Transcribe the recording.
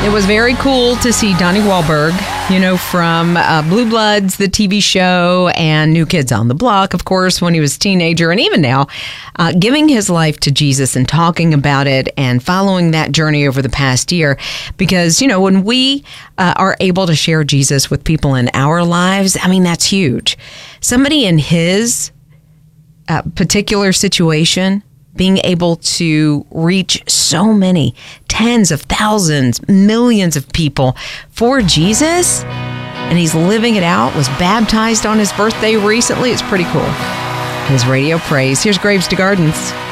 It was very cool to see Donnie Wahlberg, from Blue Bloods, the TV show, and New Kids on the Block, of course, when he was a teenager, and even now, giving his life to Jesus and talking about it and following that journey over the past year. Because, when we are able to share Jesus with people in our lives, that's huge. Somebody in his particular situation, being able to reach so many tens of thousands, millions of people for Jesus, and he's living it out, was baptized on his birthday recently. It's pretty cool. His radio praise. Here's Graves to Gardens.